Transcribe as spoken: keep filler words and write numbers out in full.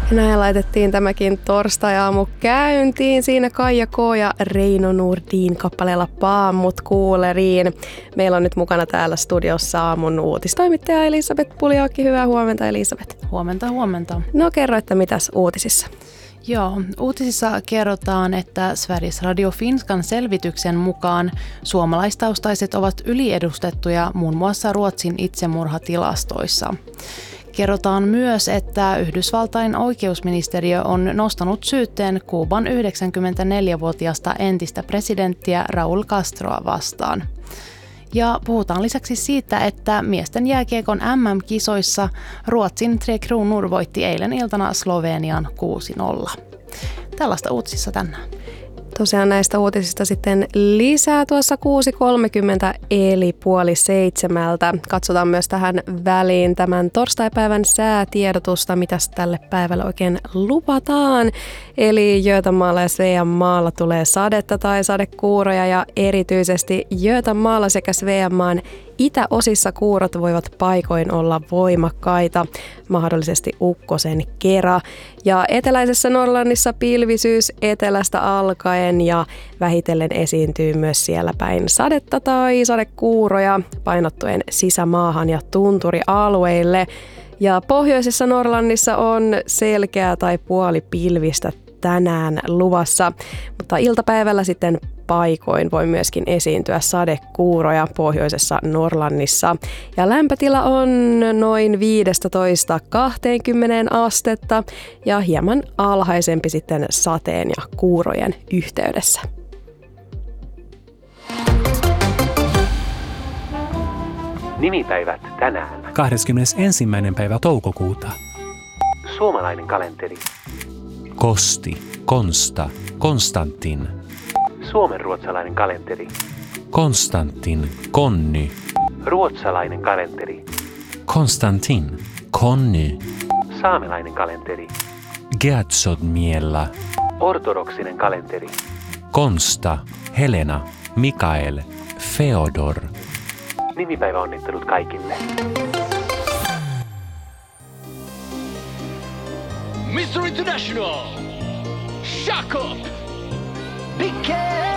Ja näin laitettiin tämäkin torstai-aamu käyntiin. Siinä Kaija K. ja Reino Nurdin kappaleella Paamut kuuleriin. Meillä on nyt mukana täällä studiossa aamun uutistoimittaja Elisabeth Puljoki. Hyvää huomenta, Elisabeth. Huomenta, huomenta. No kerro, että mitäs uutisissa? Joo, uutisissa kerrotaan, että Sveriges Radio Finskan selvityksen mukaan suomalaistaustaiset ovat yliedustettuja muun muassa Ruotsin itsemurhatilastoissa. Kerrotaan myös, että Yhdysvaltain oikeusministeriö on nostanut syytteen Kuuban yhdeksänkymmentäneljävuotiasta entistä presidenttiä Raúl Castroa vastaan. Ja puhutaan lisäksi siitä, että miesten jääkiekon M M-kisoissa Ruotsin Tre Kronor voitti eilen iltana Slovenian kuusi nolla. Tällaista uutisissa tänään. Tosiaan näistä uutisista sitten lisää tuossa kuusi kolmekymmentä eli puoli seitsemältä. Katsotaan myös tähän väliin tämän torstaipäivän säätiedotusta, mitä tälle päivälle oikein lupataan. Eli Götamalta ja Sveanmaalla tulee sadetta tai sadekuuroja ja erityisesti Götamalta sekä Sveanmaan itäosissa kuurot voivat paikoin olla voimakkaita, mahdollisesti ukkosen kera. Ja eteläisessä Norrlannissa pilvisyys etelästä alkaen ja vähitellen esiintyy myös siellä päin sadetta tai sadekuuroja painottuen sisämaahan ja tunturialueille. Ja pohjoisessa Norrlannissa on selkeää tai puolipilvistä tänään luvassa, mutta iltapäivällä sitten paikoin voi myöskin esiintyä sadekuuroja pohjoisessa Norrlannissa. Ja lämpötila on noin viisitoista kaksikymmentä astetta ja hieman alhaisempi sitten sateen ja kuurojen yhteydessä. Nimipäivät tänään. kahdeskymmenesensimmäinen päivä toukokuuta. Suomalainen kalenteri. Kosti, Konsta, Konstantin. Suomenruotsalainen kalenteri. Konstantin, Conny. Ruotsalainen kalenteri. Konstantin, Conny. Saamelainen kalenteri. Geatsodmiella. Ortodoksinen kalenteri. Konsta, Helena, Mikael, Feodor. Nimipäiväonnittelut kaikille. mister International, Shaka, Big Cat.